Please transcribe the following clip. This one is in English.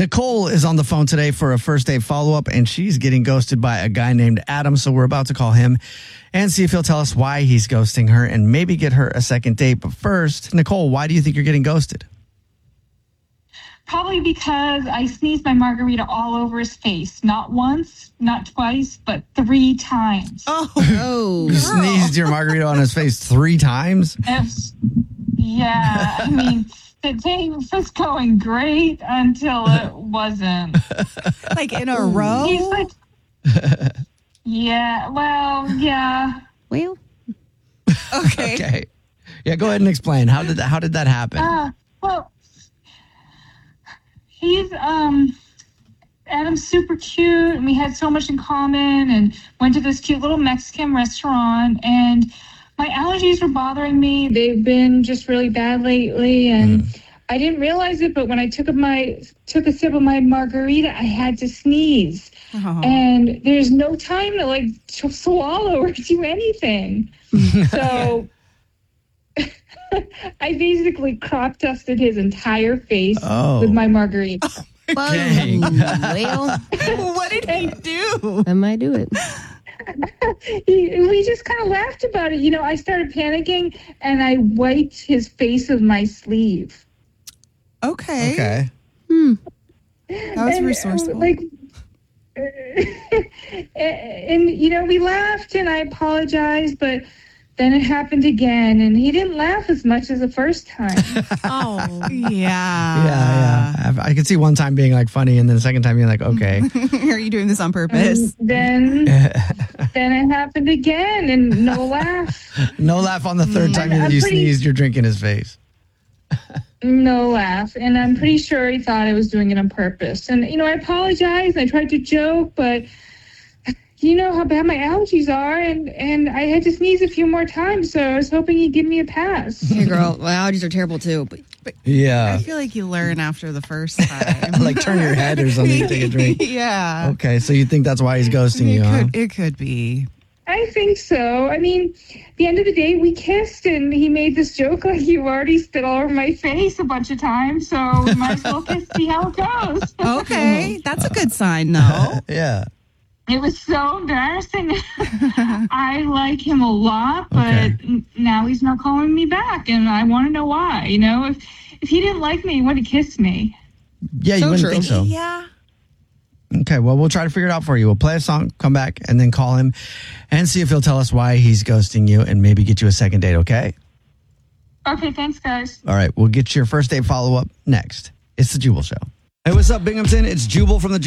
Nicole is on the phone today for a first date follow-up, and she's getting ghosted by a guy named Adam. So we're about to call him and see if he'll tell us why he's ghosting her and maybe get her a second date. But first, Nicole, why do you think you're getting ghosted? Probably because I sneezed my margarita all over his face. Not once, not twice, but 3 times. Oh, You sneezed your margarita on his face 3 times? Yeah, I mean, the day was going great until it wasn't. like in a row? He's like, yeah, well, yeah. Well, okay. Okay. Yeah, go ahead and explain. How did that happen? Well, he's Adam's super cute, and we had so much in common, and went to this cute little Mexican restaurant, and my allergies were bothering me. They've been just really bad lately, and I didn't realize it, but when I took a sip of my margarita, I had to sneeze. And there's no time to swallow or do anything. So I basically crop dusted his entire face with my margarita. Dang. Well, What did he do? I might do it. We just kind of laughed about it. You know, I started panicking, and I wiped his face with my sleeve. Okay. Okay. That was resourceful. And you know, we laughed, and I apologized, but then it happened again, and he didn't laugh as much as the first time. Oh, yeah. Yeah. I could see one time being like funny, and then the second time being like, okay. Are you doing this on purpose? And then it happened again, and no laugh. No laugh on the third time you sneezed your drink in his face. No laugh. And I'm pretty sure he thought I was doing it on purpose. And, you know, I apologized. I tried to joke, but you know how bad my allergies are. And I had to sneeze a few more times, so I was hoping he'd give me a pass. Hey, girl, my allergies are terrible, too. But Yeah. I feel like you learn after the first time. Like turn your head or something, take a drink. Yeah. Okay, so you think that's why he's ghosting you, huh? It could be. I think so. I mean, at the end of the day, we kissed, and he made this joke like you already spit all over my face a bunch of times, so we might as well kiss, see how it goes. Okay. That's a good sign, though. Yeah. It was so embarrassing. I like him a lot, but now he's not calling me back, and I want to know why. You know, if he didn't like me, he wouldn't kiss me. Yeah, you wouldn't think so. Yeah. Okay, well, we'll try to figure it out for you. We'll play a song, come back, and then call him and see if he'll tell us why he's ghosting you and maybe get you a second date, okay? Okay, thanks, guys. All right, we'll get your first date follow-up next. It's The Jubal Show. Hey, what's up, Binghamton? It's Jubal from The